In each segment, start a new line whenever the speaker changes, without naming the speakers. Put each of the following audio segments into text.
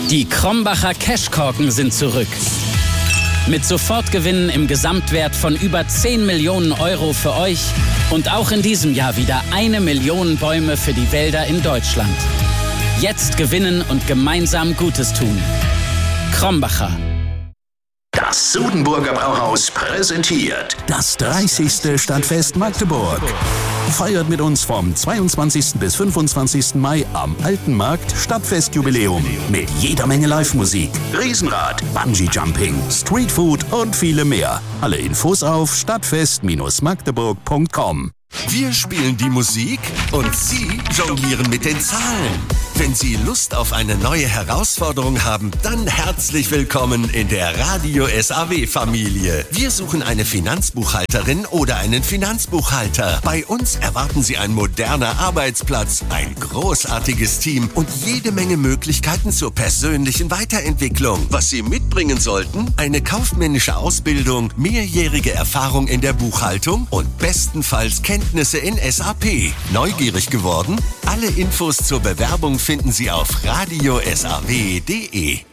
Die Krombacher Cashkorken sind zurück. Mit Sofortgewinnen im Gesamtwert von über 10 Millionen Euro für euch und auch in diesem Jahr wieder 1 Million Bäume für die Wälder in Deutschland. Jetzt gewinnen und gemeinsam Gutes tun. Krombacher.
Das Sudenburger Brauhaus präsentiert
das 30. Stadtfest Magdeburg. Feiert mit uns vom 22. bis 25. Mai am Alten Markt Stadtfestjubiläum mit jeder Menge Live-Musik,
Riesenrad,
Bungee-Jumping, Streetfood und viele mehr. Alle Infos auf stadtfest-magdeburg.com.
Wir spielen die Musik und Sie jonglieren mit den Zahlen. Wenn Sie Lust auf eine neue Herausforderung haben, dann herzlich willkommen in der Radio SAW-Familie. Wir suchen eine Finanzbuchhalterin oder einen Finanzbuchhalter. Bei uns erwarten Sie einen modernen Arbeitsplatz, ein großartiges Team und jede Menge Möglichkeiten zur persönlichen Weiterentwicklung. Was Sie mitbringen sollten? Eine kaufmännische Ausbildung, mehrjährige Erfahrung in der Buchhaltung und bestenfalls Kenntnisse in SAP. Neugierig geworden? Alle Infos zur Bewerbung finden Sie auf radiosaw.de.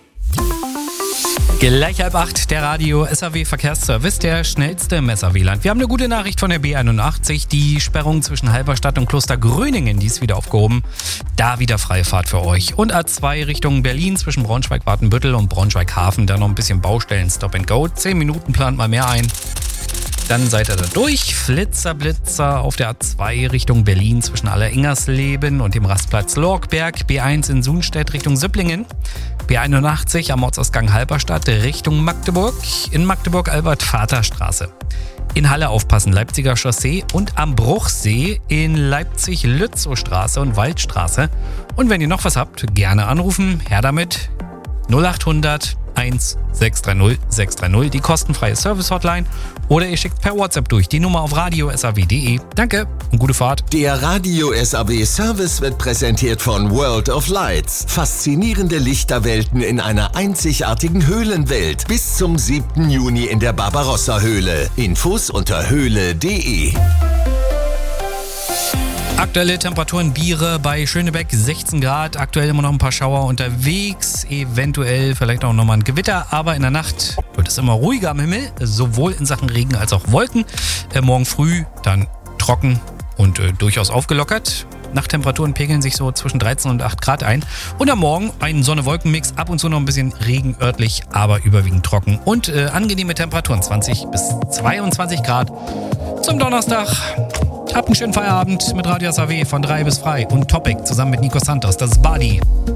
Gleich 7:30, der Radio SAW Verkehrsservice, der schnellste im SAW-Land. Wir haben eine gute Nachricht von der B81. Die Sperrung zwischen Halberstadt und Klostergröningen, die ist wieder aufgehoben. Da wieder freie Fahrt für euch. Und A2 Richtung Berlin zwischen Braunschweig-Watenbüttel und Braunschweig-Hafen. Da noch ein bisschen Baustellen, Stop and Go. 10 Minuten plant mal mehr ein. Dann seid ihr da durch. Flitzer auf der A2 Richtung Berlin zwischen Alleringersleben und dem Rastplatz Lorkberg. B1 in Sunstedt Richtung Süpplingen. B81 am Ortsausgang Halberstadt Richtung Magdeburg. In Magdeburg Albert-Vater-Straße. In Halle aufpassen, Leipziger Chaussee und am Bruchsee in Leipzig Lützowstraße und Waldstraße. Und wenn ihr noch was habt, gerne anrufen. Her damit. 0800 1630 630, die kostenfreie Service-Hotline. Oder ihr schickt per WhatsApp durch die Nummer auf radiosaw.de. Danke und gute Fahrt.
Der Radio SAW Service wird präsentiert von World of Lights. Faszinierende Lichterwelten in einer einzigartigen Höhlenwelt. Bis zum 7. Juni in der Barbarossa-Höhle. Infos unter höhle.de.
Aktuelle Temperaturen Biere bei Schönebeck 16 Grad, aktuell immer noch ein paar Schauer unterwegs, eventuell vielleicht auch nochmal ein Gewitter, aber in der Nacht wird es immer ruhiger am Himmel, sowohl in Sachen Regen als auch Wolken. Morgen früh dann trocken und durchaus aufgelockert. Nachttemperaturen pegeln sich so zwischen 13 und 8 Grad ein. Und am Morgen ein Sonne-Wolken-Mix, ab und zu noch ein bisschen Regen örtlich, aber überwiegend trocken. Und angenehme Temperaturen, 20 bis 22 Grad zum Donnerstag. Habt einen schönen Feierabend mit Radio SAW von 3 bis frei und Topic zusammen mit Nico Santos. Das ist Buddy.